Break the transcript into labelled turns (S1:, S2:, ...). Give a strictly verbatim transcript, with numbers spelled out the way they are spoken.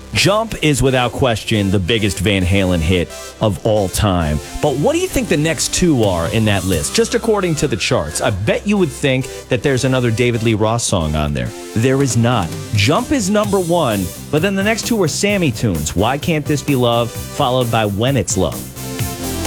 S1: Jump is without question the biggest Van Halen hit of all time. But what do you think the next two are in that list, just according to the charts? I bet you would think that there's another David Lee Roth song on there. There is not. Jump is number one, but then the next two are Sammy tunes. Why Can't This Be Love, followed by When It's Love.